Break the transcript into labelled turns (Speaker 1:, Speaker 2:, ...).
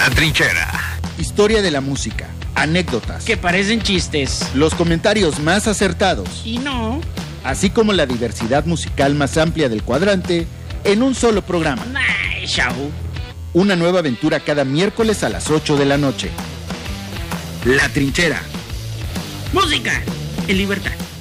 Speaker 1: La Trinchera.
Speaker 2: Historia de la música, anécdotas,
Speaker 3: que parecen chistes,
Speaker 2: los comentarios más acertados
Speaker 3: y no,
Speaker 2: así como la diversidad musical más amplia del cuadrante en un solo programa.
Speaker 3: Nice show.
Speaker 2: Una nueva aventura cada miércoles a las 8 de la noche. La Trinchera.
Speaker 3: Música en libertad.